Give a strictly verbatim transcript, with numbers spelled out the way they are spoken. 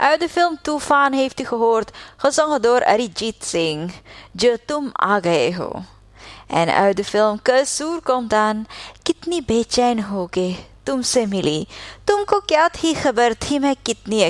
Uit de film Tufan heeft u gehoord, gezongen door Arijit Singh, Jo Tum Aa Gaye Ho. En uit de film Kasoor komt dan, Kitni bechain ho ge tumse mili, tumko kya thi khabar thi main kitni